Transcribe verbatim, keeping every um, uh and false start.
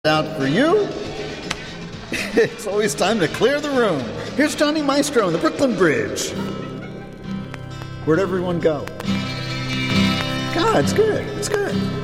out for you. It's always time to clear the room. Here's Johnny Maestro on the Brooklyn Bridge. Where'd everyone go? God, it's good. It's good.